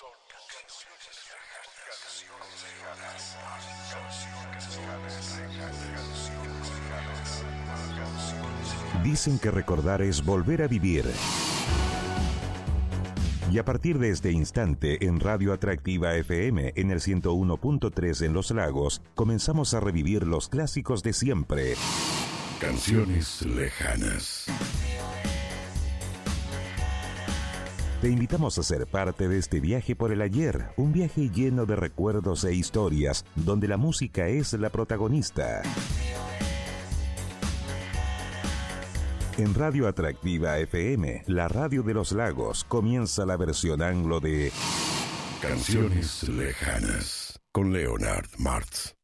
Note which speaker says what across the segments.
Speaker 1: Dicen que recordar es volver a vivir. Y a partir de este instante, en Radio Atractiva FM, en el 101.3 en Los Lagos, comenzamos a revivir los clásicos de siempre. Canciones lejanas. Te invitamos a ser parte de este viaje por el ayer, un viaje lleno de recuerdos e historias, donde la música es la protagonista. En Radio Atractiva FM, la radio de Los Lagos, comienza la versión anglo de Canciones Lejanas, con Leonard Martz.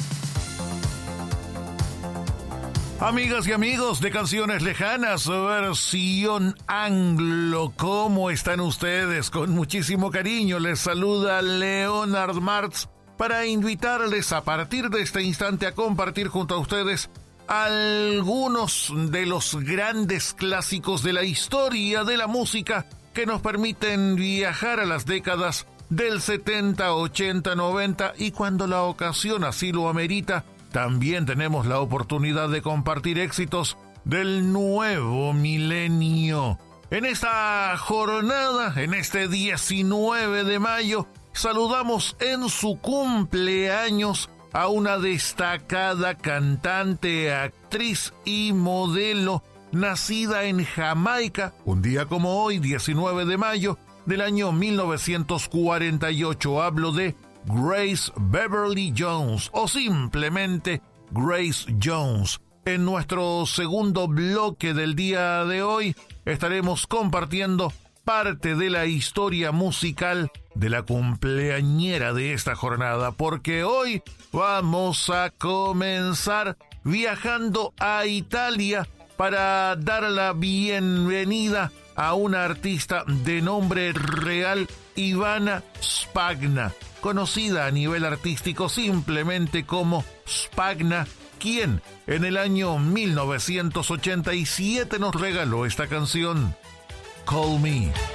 Speaker 2: Amigas y amigos de Canciones Lejanas, versión anglo, ¿cómo están ustedes? Con muchísimo cariño les saluda Leonard Martz para invitarles a partir de este instante a compartir junto a ustedes algunos de los grandes clásicos de la historia de la música que nos permiten viajar a las décadas del 70, 80, 90 y cuando la ocasión así lo amerita, también tenemos la oportunidad de compartir éxitos del nuevo milenio. En esta jornada, en este 19 de mayo, saludamos en su cumpleaños a una destacada cantante, actriz y modelo nacida en Jamaica, un día como hoy, 19 de mayo del año 1948. Hablo de Grace Beverly Jones o simplemente Grace Jones. En nuestro segundo bloque del día de hoy estaremos compartiendo parte de la historia musical de la cumpleañera de esta jornada, porque hoy vamos a comenzar viajando a Italia para dar la bienvenida a una artista de nombre real, Ivana Spagna, conocida a nivel artístico simplemente como Spagna, quien en el año 1987 nos regaló esta canción, Call Me.